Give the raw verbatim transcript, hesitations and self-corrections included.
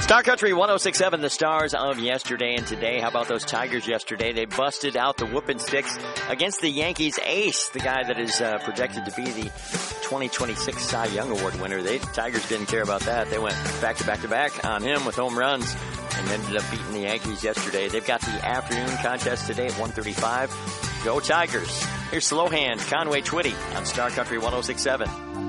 Star Country one oh six point seven, the stars of yesterday and today. How about those Tigers yesterday? They busted out the whooping sticks against the Yankees ace, the guy that is uh, projected to be the twenty twenty-six Cy Young Award winner. They Tigers didn't care about that. They went back to back to back on him with home runs and ended up beating the Yankees yesterday. They've got the afternoon contest today at one thirty-five. Go Tigers. Here's Slow Hand, Conway Twitty on Star Country one oh six point seven.